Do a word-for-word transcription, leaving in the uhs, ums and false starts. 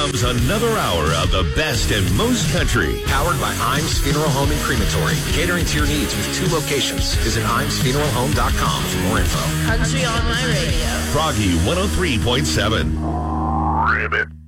comes another hour of the best and most country. Powered by Imes Funeral Home and Crematory. Catering to your needs with two locations. Visit imes funeral home dot com for more info. Country on my radio. Froggy one oh three point seven. Ribbit.